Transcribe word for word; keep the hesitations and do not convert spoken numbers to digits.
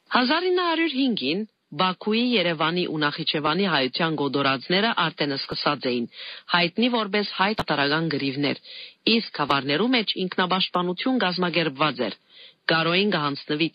հազար ինը հարյուր հինգին Բաքուի, Երևանի ու Նախիջևանի հայության գոդորածները արդեն սկսած էին, հայտնի որպես հայ տատարական գրիվներ, իսկ գավառներու մեջ ինքնապաշտպանություն կազմակերպված էր, Գարոյին կհանձնվի